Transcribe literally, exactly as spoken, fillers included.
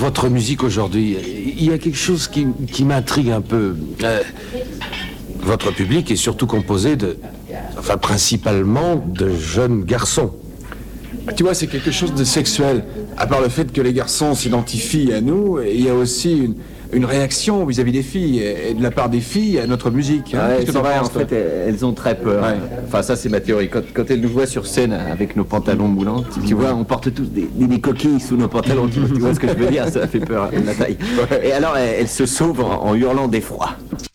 votre musique aujourd'hui, il y a quelque chose qui, qui m'intrigue un peu. Euh, votre public est surtout composé de, enfin principalement de jeunes garçons. Tu vois, c'est quelque chose de sexuel. À part le fait que les garçons s'identifient à nous, il y a aussi une, une réaction vis-à-vis des filles, et de la part des filles à notre musique. Hein. Ouais, c'est vrai, en fait, elles ont très peur. Ouais. Enfin, ça, c'est ma théorie. Quand, quand elles nous voient sur scène avec nos pantalons moulants, tu, tu vois, on porte tous des, des, des coquilles sous nos pantalons. Tu, tu vois ce que je veux dire? Ça fait peur, la taille. Ouais. Et alors, elles, elles se sauvent en, en hurlant d'effroi.